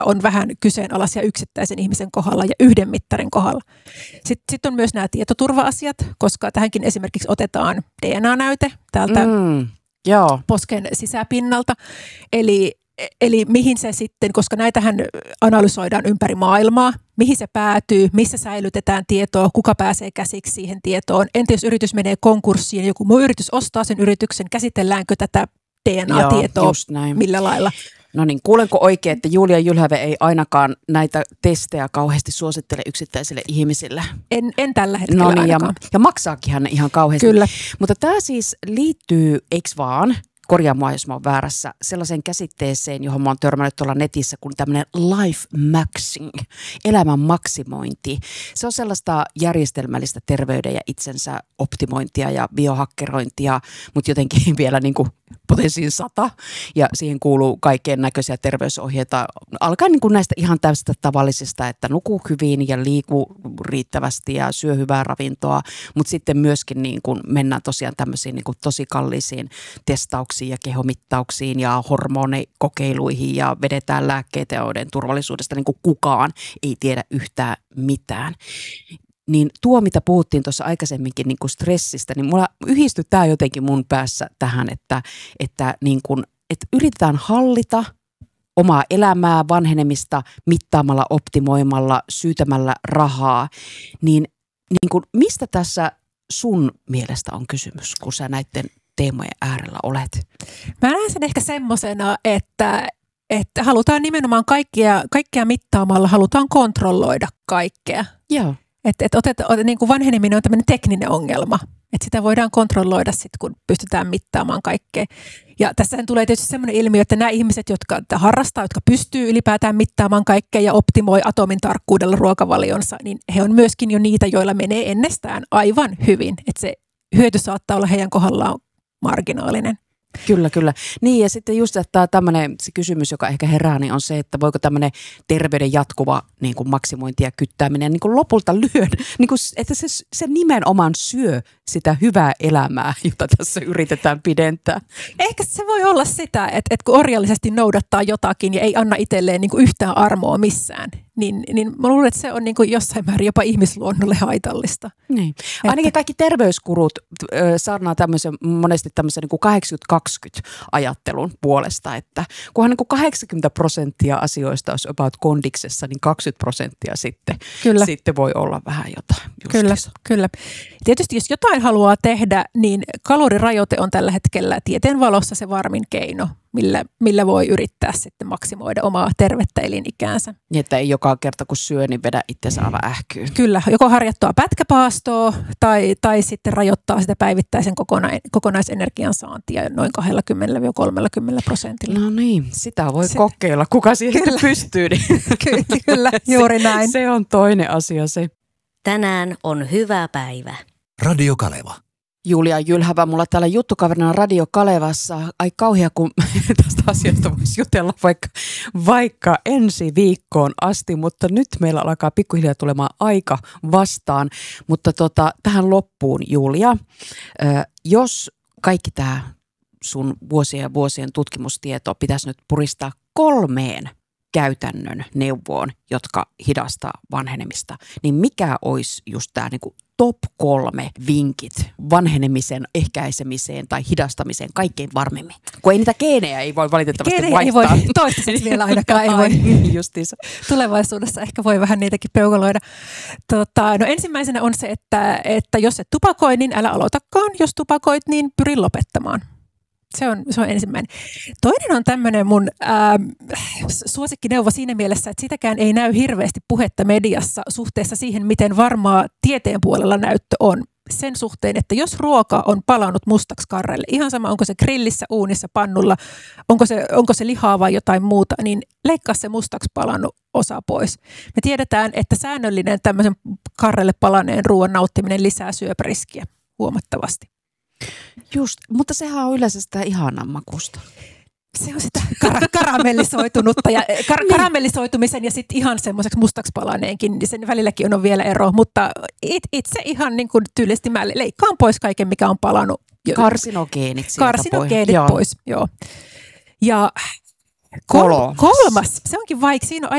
on vähän kyseenalaisia yksittäisen ihmisen kohdalla ja yhden mittarin kohdalla. Sitten on myös nämä tietoturva-asiat, koska tähänkin esimerkiksi otetaan DNA-näyte täältä posken sisäpinnalta. Eli mihin se sitten, koska näitähän analysoidaan ympäri maailmaa, mihin se päätyy, missä säilytetään tietoa, kuka pääsee käsiksi siihen tietoon. Entä jos yritys menee konkurssiin, joku muu yritys ostaa sen yrityksen, käsitelläänkö tätä DNA-tietoa millä lailla? No niin, kuulenko oikein, että Julia Jylhäve ei ainakaan näitä testejä kauheasti suosittele yksittäisille ihmisille? En tällä hetkellä ainakaan. Ja maksaakin hän ihan kauheasti. Kyllä. Mutta tämä siis liittyy, eikö vaan, korjaa mua jos mä oon väärässä, sellaiseen käsitteeseen, johon mä oon törmännyt tuolla netissä, kuin tämmöinen life maxing, elämän maksimointi. Se on sellaista järjestelmällistä terveyden ja itsensä optimointia ja biohakkerointia, mutta jotenkin vielä niin kuin potenssiin 100. Ja siihen kuuluu kaikkien näköisiä terveysohjeita, alkaen niin kuin näistä ihan tästä tavallisista, että nuku hyvin ja liiku riittävästi ja syö hyvää ravintoa, mutta sitten myöskin niin kuin mennään tosiaan tämmöisiin niin kuin tosi kalliisiin testauksiin ja kehomittauksiin ja hormonikokeiluihin ja vedetään lääkkeitä, joiden turvallisuudesta niin kuin kukaan ei tiedä yhtään mitään. Niin tuo, mitä puhuttiin tuossa aikaisemminkin niin kuin stressistä, niin mulla yhdistyi tämä jotenkin mun päässä tähän, että yritetään hallita omaa elämää, vanhenemista mittaamalla, optimoimalla, syytämällä rahaa. Niin kuin, mistä tässä sun mielestä on kysymys, kun sä näiden teemojen äärellä olet? Mä näen sen ehkä semmoisena, että halutaan nimenomaan kaikkea mittaamalla, halutaan kontrolloida kaikkea. Joo. Niin kuin vanheneminen on tämmöinen tekninen ongelma, että sitä voidaan kontrolloida sitten, kun pystytään mittaamaan kaikkea. Ja tässähän tulee tietysti semmoinen ilmiö, että nämä ihmiset, jotka harrastaa, jotka pystyy ylipäätään mittaamaan kaikkea ja optimoi atomin tarkkuudella ruokavalionsa, niin he on myöskin jo niitä, joilla menee ennestään aivan hyvin. Että se hyöty saattaa olla heidän kohdallaan marginaalinen. Kyllä. Niin ja sitten just, että tämmöinen se kysymys, joka ehkä herää, niin on se, että voiko tämmöinen terveyden jatkuva niin kuin maksimointi ja kyttääminen niin kuin lopulta lyödä, niin kuin, että se nimenomaan syö sitä hyvää elämää, jota tässä yritetään pidentää. Ehkä se voi olla sitä, että kun orjallisesti noudattaa jotakin ja ei anna itselleen niin kuin yhtään armoa missään, niin mä luulen, että se on niin kuin jossain määrin jopa ihmisluonnolle haitallista. Niin. Ainakin kaikki terveyskurut saarnaa monesti tämmöisen niin kuin 80-20-ajattelun puolesta, että kunhan niin kuin 80% asioista olisi about kondiksessa, niin 20% sitten voi olla vähän jotain. Kyllä. Tietysti jos jotain haluaa tehdä, niin kalorirajoite on tällä hetkellä tieteen valossa se varmin keino, millä voi yrittää sitten maksimoida omaa tervettä elinikäänsä. Niin, että ei joka kerta kun syö, niin vedä itsensä aivan ähkyyn. Kyllä, joko harjoittaa pätkäpaastoa tai sitten rajoittaa sitä päivittäisen kokonaisenergian saantia noin 20–30%. No niin, sitä voi kokeilla. Kuka siihen pystyy? Niin. Kyllä, juuri näin. Se on toinen asia se. Tänään on hyvä päivä. Radio Kaleva. Julia Jylhävä, mulla täällä juttukaverina Radio Kalevassa. Ai kauhea, kun tästä asiasta voisi jutella vaikka ensi viikkoon asti, mutta nyt meillä alkaa pikkuhiljaa tulemaan aika vastaan. Mutta tähän loppuun, Julia, jos kaikki tämä sun vuosien ja vuosien tutkimustieto pitäisi nyt puristaa 3 käytännön neuvoon, jotka hidastaa vanhenemista, niin mikä olisi just tämä niinku top 3 vinkit vanhenemisen ehkäisemiseen tai hidastamiseen kaikkein varmemmin? Kun ei niitä geenejä ei voi valitettavasti vaihtaa. Ei voi toistaiseksi vielä ainakaan. Ei voi. Justiinsa. Tulevaisuudessa ehkä voi vähän niitäkin peukaloida. No ensimmäisenä on se, että jos et tupakoi, niin älä aloitakaan. Jos tupakoit, niin pyri lopettamaan. Se on ensimmäinen. Toinen on tämmöinen mun suosikkineuvo siinä mielessä, että sitäkään ei näy hirveästi puhetta mediassa suhteessa siihen, miten varmaa tieteen puolella näyttö on. Sen suhteen, että jos ruoka on palannut mustaksi karrelle, ihan sama onko se grillissä, uunissa, pannulla, onko se lihaa vai jotain muuta, niin leikkaa se mustaksi palannut osa pois. Me tiedetään, että säännöllinen tämmöisen karrelle palaneen ruoan nauttiminen lisää syöpäriskiä huomattavasti. Just, mutta sehän on yleensä sitä ihanan makusta. Se on sitä karamellisoitunutta ja karamellisoitumisen ja sitten ihan semmoiseksi mustaksi palaneenkin, niin sen välilläkin on vielä ero, mutta itse ihan niin kuin tyylisesti mä leikkaan pois kaiken, mikä on palannut. Karsinogeenit pois, joo. Ja kolmas, se onkin vaikka, siinä on